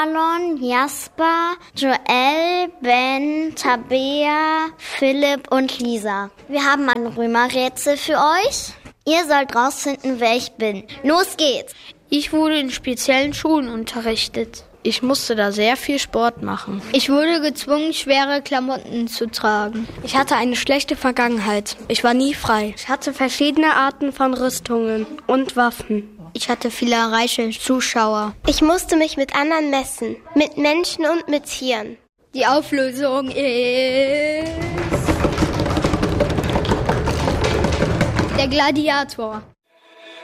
Marlon, Jasper, Joel, Ben, Tabea, Philipp und Lisa. Wir haben ein Römerrätsel für euch. Ihr sollt rausfinden, wer ich bin. Los geht's! Ich wurde in speziellen Schulen unterrichtet. Ich musste da sehr viel Sport machen. Ich wurde gezwungen, schwere Klamotten zu tragen. Ich hatte eine schlechte Vergangenheit. Ich war nie frei. Ich hatte verschiedene Arten von Rüstungen und Waffen. Ich hatte viele reiche Zuschauer. Ich musste mich mit anderen messen. Mit Menschen und mit Tieren. Die Auflösung ist... der Gladiator.